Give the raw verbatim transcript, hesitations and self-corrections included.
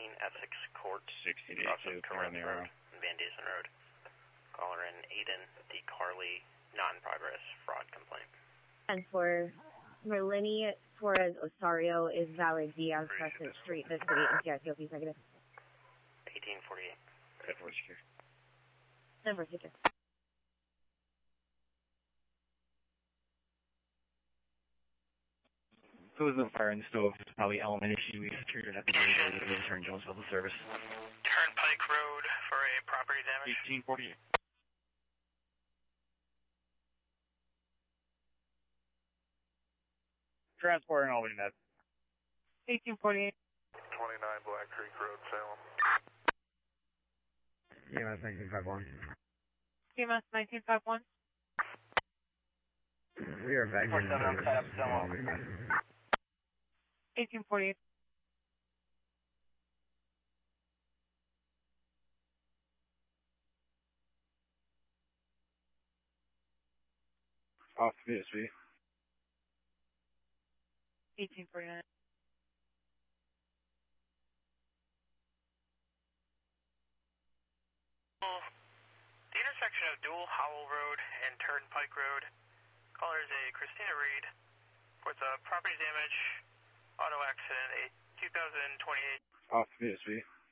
eighteen Essex Court, sixty-eight cross two, of Corinth Corinth Road, Van Dusen Road. Caller in Aiden, the Carly non-progress fraud complaint. And for Merlini Torres Osario is valid D on Crescent Street, the city in Seattle, executive. eighteen forty-eight. ten four secure. ten four secure. There was no fire in the stove. It's probably element issue. We secured it at the gate of the return Jonesville service. Turnpike Road for a property damage. eighteen forty-eight. Transport and Albany, Med. eighteen forty-eight. twenty-nine Black Creek Road, Salem. E M S nineteen fifty-one. E M S nineteen fifty-one. We are back in Albany, Med. eighteen forty-eight. Off V S V. eighteen forty-nine. The intersection of Dual Howell Road and Turnpike Road. Caller is a Christina Reed. Reports a property damage, auto accident, a two thousand twenty-eight. Off V S V.